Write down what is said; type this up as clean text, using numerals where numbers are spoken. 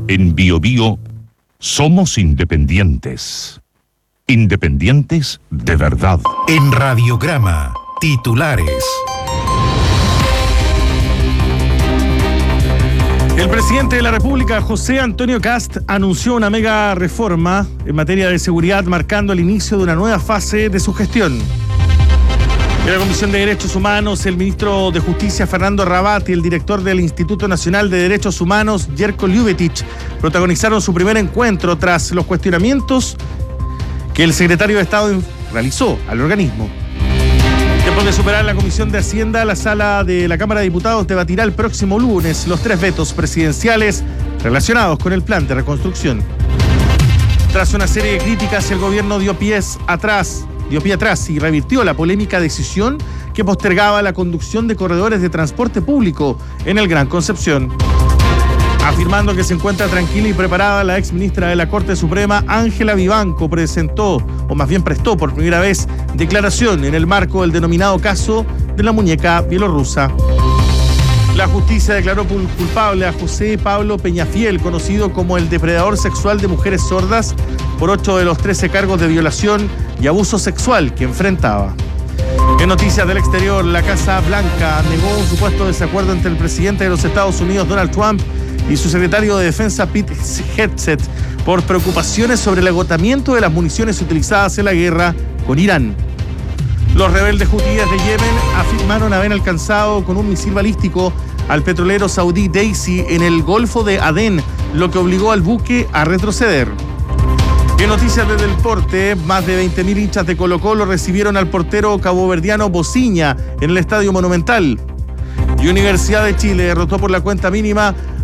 En BioBio somos independientes. Independientes de verdad. En Radiograma, titulares. El presidente de la República, José Antonio Kast, anunció una mega reforma en materia de seguridad, marcando el inicio de una nueva fase de su gestión. En la Comisión de Derechos Humanos, el ministro de Justicia, Fernando Rabat, y el director del Instituto Nacional de Derechos Humanos, Jerko Ljubetić, protagonizaron su primer encuentro tras los cuestionamientos que el secretario de Estado realizó al organismo. Después de superar la Comisión de Hacienda, la sala de la Cámara de Diputados debatirá el próximo lunes los 3 vetos presidenciales relacionados con el plan de reconstrucción. Tras una serie de críticas, el gobierno dio pie atrás y revirtió la polémica decisión que postergaba la conducción de corredores de transporte público en el Gran Concepción. Afirmando que se encuentra tranquila y preparada, la exministra de la Corte Suprema, Ángela Vivanco, prestó por primera vez declaración en el marco del denominado caso de la muñeca bielorrusa. La justicia declaró culpable a José Pablo Peñafiel, conocido como el depredador sexual de mujeres sordas, por 8 de los 13 cargos de violación y abuso sexual que enfrentaba. En noticias del exterior, la Casa Blanca negó un supuesto desacuerdo entre el presidente de los Estados Unidos, Donald Trump, y su secretario de Defensa, Pete Hegseth, por preocupaciones sobre el agotamiento de las municiones utilizadas en la guerra con Irán. Los rebeldes hutíes de Yemen afirmaron haber alcanzado con un misil balístico al petrolero saudí Daisy en el Golfo de Adén, lo que obligó al buque a retroceder. En noticias del deporte, más de 20.000 hinchas de Colo-Colo recibieron al portero caboverdiano Bociña en el Estadio Monumental. Y Universidad de Chile derrotó por la cuenta mínima